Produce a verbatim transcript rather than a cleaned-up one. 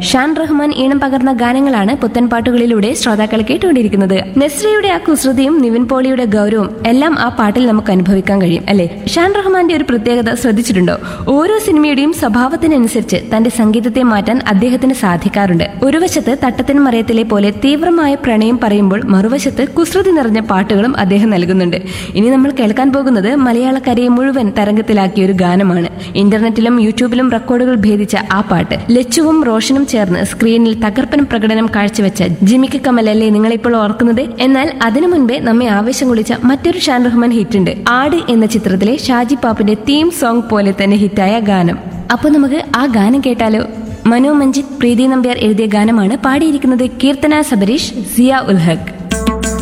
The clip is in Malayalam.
ഷാൻ റഹ്മാൻ ഈണം പകർന്ന ഗാനങ്ങളാണ് പുത്തൻ പാട്ടുകളിലൂടെ ശ്രോതാക്കൾ കേട്ടുകൊണ്ടിരിക്കുന്നത്. നസ്രിയയുടെ ആ കുസൃതിയും നിവിൻ പോളിയുടെ ഗൗരവവും എല്ലാം ആ പാട്ടിൽ നമുക്ക് അനുഭവിക്കാൻ കഴിയും അല്ലെ. ഷാൻ റഹ്മാന്റെ ഒരു പ്രത്യേകത ശ്രദ്ധിച്ചിട്ടുണ്ടോ? ഓരോ സിനിമയുടെയും സ്വഭാവത്തിനനുസരിച്ച് തന്റെ സംഗീതത്തെ മാറ്റാൻ അദ്ദേഹത്തിന് സാധിക്കാറുണ്ട്. ഒരു വശത്ത് തട്ടത്തിൻ മറയത്തിലെ പോലെ തീവ്രമായ പ്രണയം പറയുമ്പോൾ മറുവശത്ത് കുസൃതി നിറഞ്ഞ പാട്ടുകളും അദ്ദേഹം നൽകുന്നുണ്ട്. ഇനി നമ്മൾ കേൾക്കാൻ പോകുന്നത് മലയാളക്കരയെ മുഴുവൻ തരംഗത്തിലാക്കിയ ഒരു ഗാനമാണ്. ഇന്റർനെറ്റിലും യൂട്യൂബിലും റെക്കോർഡുകൾ ഭേദിച്ച ആ പാട്ട് ലച്ചുവും റോഷനും ചേർന്ന് സ്ക്രീനിൽ തകർപ്പൻ പ്രകടനം കാഴ്ചവെച്ച ജിമിക്ക് കമലല്ലേ നിങ്ങളിപ്പോൾ ഓർക്കുന്നത്. എന്നാൽ അതിനു മുൻപേ നമ്മെ ആവേശം കൊള്ളിച്ച മറ്റൊരു ഷാൻ റഹ്മാൻ ഹിറ്റുണ്ട്. ആട് എന്ന ചിത്രത്തിലെ ഷാജി പാപ്പിന്റെ തീം സോങ് പോലെ തന്നെ ഹിറ്റായ ഗാനം. അപ്പൊ നമുക്ക് ആ ഗാനം കേട്ടാലോ? മനു മഞ്ജിത്ത്, പ്രീതി നമ്പ്യാർ എഴുതിയ ഗാനമാണ്. പാടിയിരിക്കുന്നത് കീർത്തന സബരീഷ്, സിയ ഉൽ ഹഖ്.